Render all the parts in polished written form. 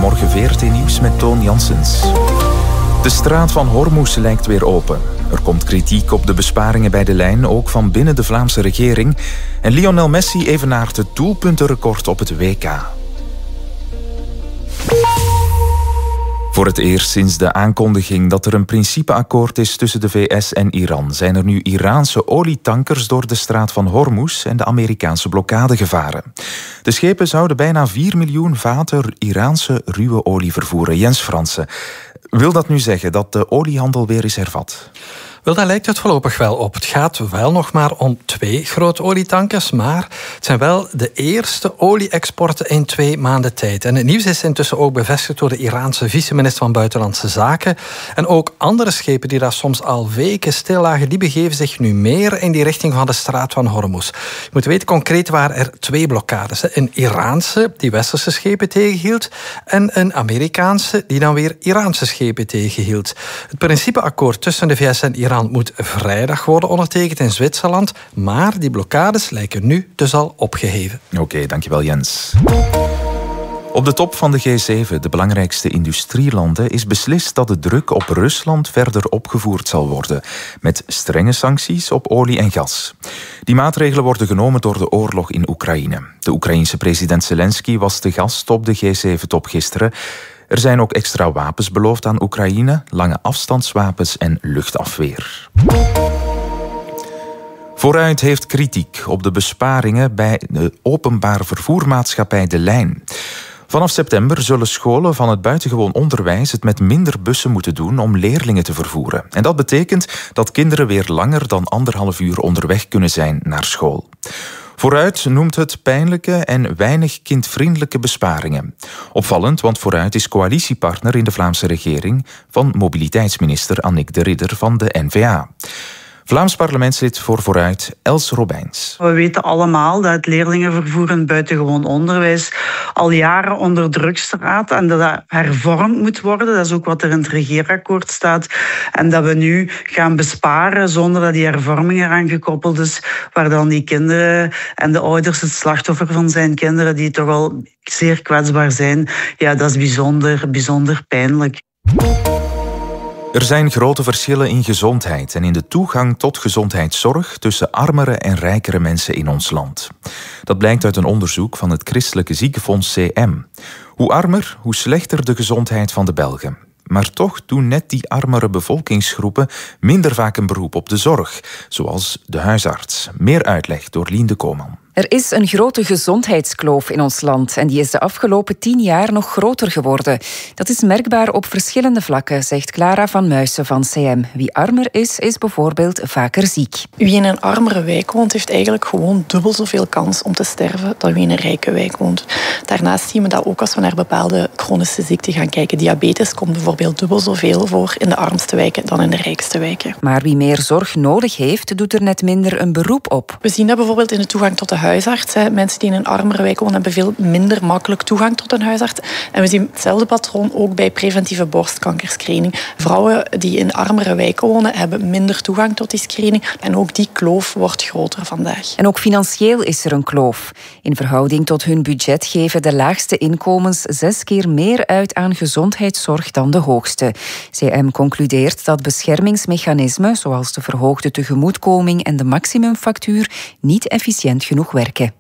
Goedemorgen VRT-nieuws met Toon Janssens. De straat van Hormuz lijkt weer open. Er komt kritiek op de besparingen bij de lijn, ook van binnen de Vlaamse regering. En Lionel Messi evenaart het doelpuntenrecord op het WK. Voor het eerst sinds de aankondiging dat er een principeakkoord is tussen de VS en Iran, zijn er nu Iraanse olietankers door de straat van Hormuz en de Amerikaanse blokkade gevaren. De schepen zouden bijna 4 miljoen vaten Iraanse ruwe olie vervoeren. Jens Fransen, wil dat nu zeggen dat de oliehandel weer is hervat? Wel, daar lijkt het voorlopig wel op. Het gaat wel nog maar om 2 grote olietankers, maar het zijn wel de eerste olie-exporten in 2 maanden tijd. En het nieuws is intussen ook bevestigd door de Iraanse vice-minister van Buitenlandse Zaken. En ook andere schepen die daar soms al weken stil lagen, die begeven zich nu meer in die richting van de straat van Hormuz. Je moet weten, concreet waren er 2 blokkades. Een Iraanse, die westerse schepen tegenhield, en een Amerikaanse, die dan weer Iraanse schepen tegenhield. Het principeakkoord tussen de VS en Iran moet vrijdag worden ondertekend in Zwitserland, maar die blokkades lijken nu dus al opgeheven. Oké, dankjewel Jens. Op de top van de G7, de belangrijkste industrielanden, is beslist dat de druk op Rusland verder opgevoerd zal worden, met strenge sancties op olie en gas. Die maatregelen worden genomen door de oorlog in Oekraïne. De Oekraïense president Zelensky was de gast op de G7-top gisteren. Er zijn ook extra wapens beloofd aan Oekraïne, lange afstandswapens en luchtafweer. Vooruit heeft kritiek op de besparingen bij de openbaar vervoermaatschappij De Lijn. Vanaf september zullen scholen van het buitengewoon onderwijs het met minder bussen moeten doen om leerlingen te vervoeren. En dat betekent dat kinderen weer langer dan 1,5 uur onderweg kunnen zijn naar school. Vooruit noemt het pijnlijke en weinig kindvriendelijke besparingen. Opvallend, want Vooruit is coalitiepartner in de Vlaamse regering van mobiliteitsminister Annick de Ridder van de N-VA. Vlaams parlementslid voor Vooruit, Els Robijns. We weten allemaal dat het leerlingenvervoer in buitengewoon onderwijs al jaren onder druk staat en dat dat hervormd moet worden. Dat is ook wat er in het regeerakkoord staat. En dat we nu gaan besparen zonder dat die hervorming eraan gekoppeld is, waar dan die kinderen en de ouders het slachtoffer van zijn, kinderen die toch al zeer kwetsbaar zijn. Ja, dat is bijzonder pijnlijk. Er zijn grote verschillen in gezondheid en in de toegang tot gezondheidszorg tussen armere en rijkere mensen in ons land. Dat blijkt uit een onderzoek van het Christelijke Ziekenfonds CM. Hoe armer, hoe slechter de gezondheid van de Belgen. Maar toch doen net die armere bevolkingsgroepen minder vaak een beroep op de zorg, zoals de huisarts. Meer uitleg door Lien de Kooman. Er is een grote gezondheidskloof in ons land en die is de afgelopen 10 jaar nog groter geworden. Dat is merkbaar op verschillende vlakken, zegt Clara van Muissen van CM. Wie armer is bijvoorbeeld vaker ziek. Wie in een armere wijk woont, heeft eigenlijk gewoon dubbel zoveel kans om te sterven dan wie in een rijke wijk woont. Daarnaast zien we dat ook als we naar bepaalde chronische ziekten gaan kijken. Diabetes komt bijvoorbeeld dubbel zoveel voor in de armste wijken dan in de rijkste wijken. Maar wie meer zorg nodig heeft, doet er net minder een beroep op. We zien dat bijvoorbeeld in de toegang tot de huisarts. Mensen die in een armere wijk wonen hebben veel minder makkelijk toegang tot een huisarts. En we zien hetzelfde patroon ook bij preventieve borstkankerscreening. Vrouwen die in armere wijken wonen hebben minder toegang tot die screening. En ook die kloof wordt groter vandaag. En ook financieel is er een kloof. In verhouding tot hun budget geven de laagste inkomens 6 keer meer uit aan gezondheidszorg dan de hoogste. CM concludeert dat beschermingsmechanismen, zoals de verhoogde tegemoetkoming en de maximumfactuur, niet efficiënt genoeg werken.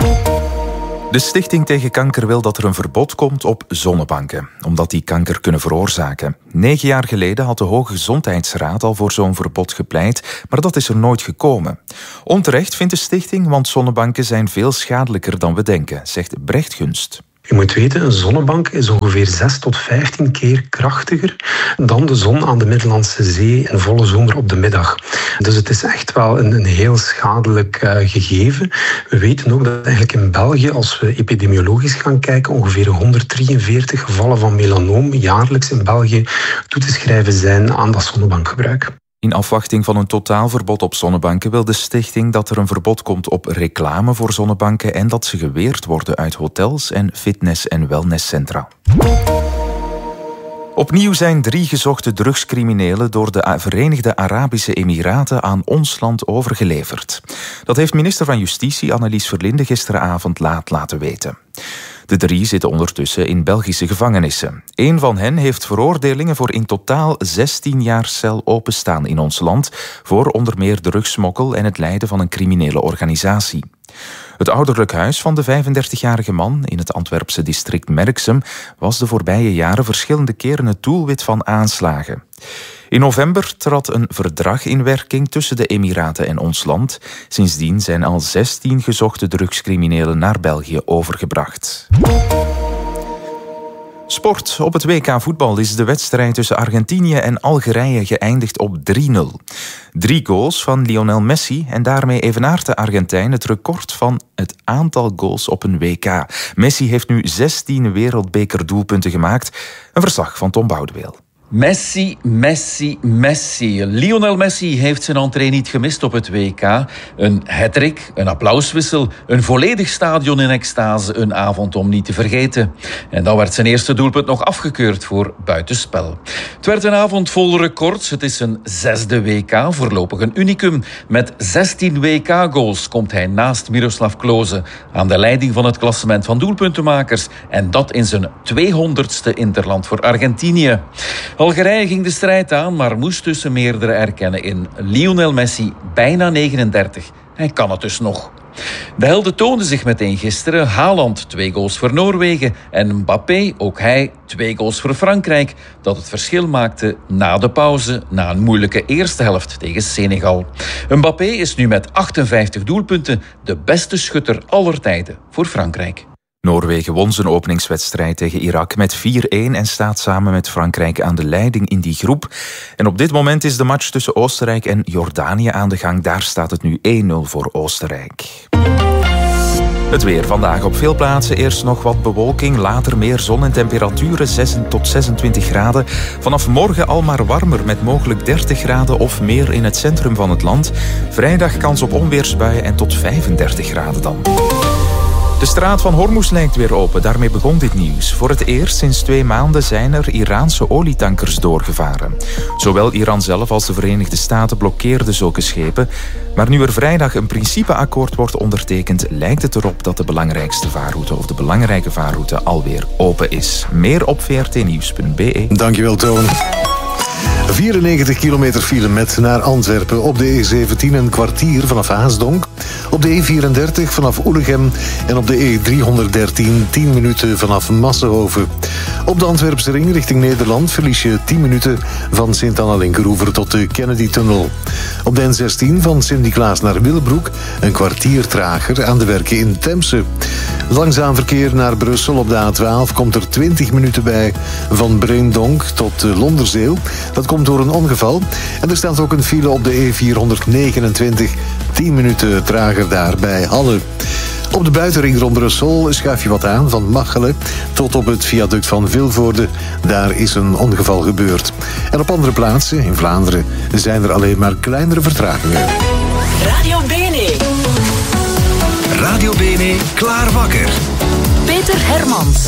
De Stichting tegen Kanker wil dat er een verbod komt op zonnebanken, omdat die kanker kunnen veroorzaken. 9 jaar geleden had de Hoge Gezondheidsraad al voor zo'n verbod gepleit, maar dat is er nooit gekomen. Onterecht vindt de stichting, want zonnebanken zijn veel schadelijker dan we denken, zegt Brecht Gunst. Je moet weten, een zonnebank is ongeveer 6 tot 15 keer krachtiger dan de zon aan de Middellandse Zee in volle zomer op de middag. Dus het is echt wel een heel schadelijk gegeven. We weten ook dat eigenlijk in België, als we epidemiologisch gaan kijken, ongeveer 143 gevallen van melanoom jaarlijks in België toe te schrijven zijn aan dat zonnebankgebruik. In afwachting van een totaalverbod op zonnebanken wil de stichting dat er een verbod komt op reclame voor zonnebanken en dat ze geweerd worden uit hotels en fitness- en wellnesscentra. Opnieuw zijn 3 gezochte drugscriminelen door de Verenigde Arabische Emiraten aan ons land overgeleverd. Dat heeft minister van Justitie Annelies Verlinde gisteravond laat laten weten. De 3 zitten ondertussen in Belgische gevangenissen. Eén van hen heeft veroordelingen voor in totaal 16 jaar cel openstaan in ons land voor onder meer drugssmokkel en het leiden van een criminele organisatie. Het ouderlijk huis van de 35-jarige man in het Antwerpse district Merksem was de voorbije jaren verschillende keren het doelwit van aanslagen. In november trad een verdrag in werking tussen de Emiraten en ons land. Sindsdien zijn al 16 gezochte drugscriminelen naar België overgebracht. Sport. Op het WK voetbal is de wedstrijd tussen Argentinië en Algerije geëindigd op 3-0. 3 goals van Lionel Messi en daarmee evenaart de Argentijn het record van het aantal goals op een WK. Messi heeft nu 16 wereldbekerdoelpunten gemaakt. Een verslag van Tom Boudeweel. Messi, Messi, Messi. Lionel Messi heeft zijn entree niet gemist op het WK. Een hattrick, een applauswissel, een volledig stadion in extase, een avond om niet te vergeten. En dan werd zijn eerste doelpunt nog afgekeurd voor buitenspel. Het werd een avond vol records. Het is zijn 6e WK, voorlopig een unicum. Met 16 WK-goals komt hij naast Miroslav Klose aan de leiding van het klassement van doelpuntenmakers. En dat in zijn 200ste interland voor Argentinië. Algerije ging de strijd aan, maar moest tussen meerdere erkennen in Lionel Messi, bijna 39. Hij kan het dus nog. De helden toonden zich meteen gisteren. Haaland 2 goals voor Noorwegen en Mbappé, ook hij, 2 goals voor Frankrijk, dat het verschil maakte na de pauze, na een moeilijke eerste helft tegen Senegal. Mbappé is nu met 58 doelpunten de beste schutter aller tijden voor Frankrijk. Noorwegen won zijn openingswedstrijd tegen Irak met 4-1 en staat samen met Frankrijk aan de leiding in die groep. En op dit moment is de match tussen Oostenrijk en Jordanië aan de gang. Daar staat het nu 1-0 voor Oostenrijk. Het weer vandaag op veel plaatsen. Eerst nog wat bewolking, later meer zon en temperaturen 6 tot 26 graden. Vanaf morgen al maar warmer met mogelijk 30 graden of meer in het centrum van het land. Vrijdag kans op onweersbuien en tot 35 graden dan. De straat van Hormuz lijkt weer open, daarmee begon dit nieuws. Voor het eerst sinds 2 maanden zijn er Iraanse olietankers doorgevaren. Zowel Iran zelf als de Verenigde Staten blokkeerden zulke schepen. Maar nu er vrijdag een principeakkoord wordt ondertekend, lijkt het erop dat de belangrijkste vaarroute of de belangrijke vaarroute alweer open is. Meer op vrtnieuws.be. Dankjewel, Toon. 94 kilometer file met naar Antwerpen. Op de E17 een kwartier vanaf Haasdonk. Op de E34 vanaf Oelegem. En op de E313 10 minuten vanaf Massenhoven. Op de Antwerpse ring richting Nederland verlies je 10 minuten van Sint-Anna-Linkeroever tot de Kennedy-tunnel. Op de N16 van Sint-Niklaas naar Willebroek een kwartier trager aan de werken in Temse. Langzaam verkeer naar Brussel op de A12 komt er 20 minuten bij van Breendonk tot Londerzeel. Dat komt door een ongeval. En er staat ook een file op de E429. 10 minuten trager daar bij Halle. Op de buitenring rond Brussel schuif je wat aan van Machelen tot op het viaduct van Vilvoorde. Daar is een ongeval gebeurd. En op andere plaatsen in Vlaanderen zijn er alleen maar kleinere vertragingen. Radio Bene. Radio Bene, klaar wakker. Peter Hermans.